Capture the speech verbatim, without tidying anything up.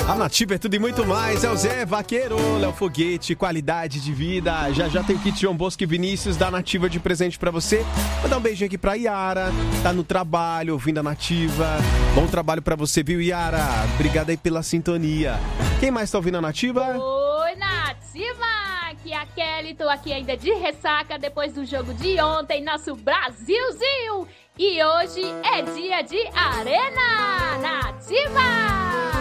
A Nativa é tudo e muito mais. É o Zé Vaqueiro, Léo Foguete, qualidade de vida. Já já tem o kit João Bosco e Vinícius da Nativa de presente pra você. Vou dar um beijinho aqui pra Yara. Tá no trabalho, ouvindo a Nativa. Bom trabalho pra você, viu, Yara? Obrigado aí pela sintonia. Quem mais tá ouvindo a Nativa? Oi, Nativa! Aqui é a Kelly, tô aqui ainda de ressaca depois do jogo de ontem, nosso Brasilzinho! E hoje é dia de Arena Nativa!